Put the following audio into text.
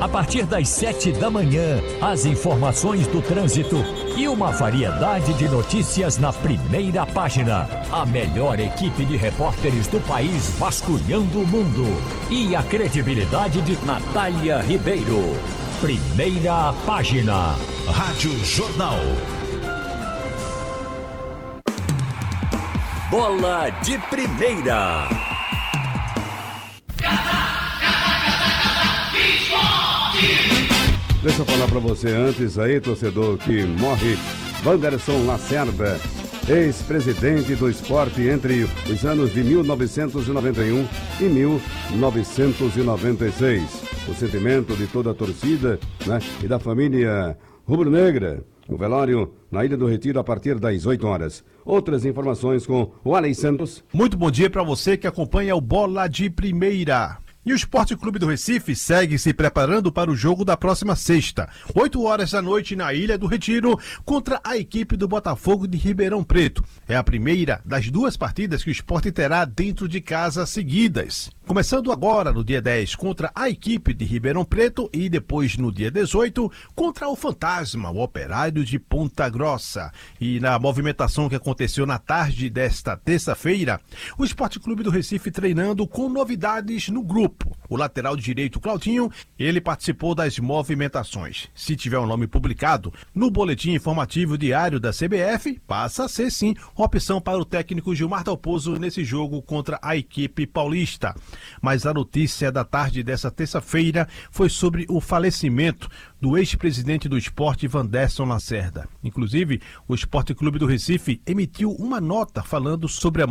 A partir das 7 da manhã, as informações do trânsito e uma variedade de notícias na primeira página. A melhor equipe de repórteres do país vasculhando o mundo. E a credibilidade de Natália Ribeiro. Primeira página. Rádio Jornal. Bola de Primeira. Deixa eu falar pra você antes aí, torcedor que morre, Wanderson Lacerda, ex-presidente do esporte entre os anos de 1991 e 1996. O sentimento de toda a torcida, né, e da família rubro-negra. O velório na Ilha do Retiro a partir das 8 horas. Outras informações com o Alex Santos. Muito bom dia para você que acompanha o Bola de Primeira. E o Esporte Clube do Recife segue se preparando para o jogo da próxima sexta, 8 horas da noite na Ilha do Retiro, contra a equipe do Botafogo de Ribeirão Preto. É a primeira das duas partidas que o Esporte terá dentro de casa seguidas. Começando agora no dia 10 contra a equipe de Ribeirão Preto e depois no dia 18 contra o Fantasma, o Operário de Ponta Grossa. E na movimentação que aconteceu na tarde desta terça-feira, o Esporte Clube do Recife treinando com novidades no grupo. O lateral direito Claudinho, ele participou das movimentações. Se tiver um nome publicado no boletim informativo diário da CBF, passa a ser sim opção para o técnico Gilmar Dalpozo nesse jogo contra a equipe paulista. Mas a notícia da tarde dessa terça-feira foi sobre o falecimento do ex-presidente do esporte, Wanderson Lacerda. Inclusive, o Esporte Clube do Recife emitiu uma nota falando sobre a